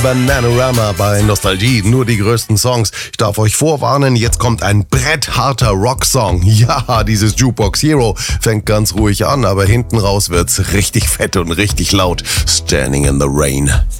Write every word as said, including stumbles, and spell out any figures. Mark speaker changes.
Speaker 1: Bananarama bei Nostalgie, nur die größten Songs. Ich darf euch vorwarnen, jetzt kommt ein brettharter Rocksong. Ja, dieses Jukebox Hero fängt ganz ruhig an, aber hinten raus wird's richtig fett und richtig laut. Standing in the Rain.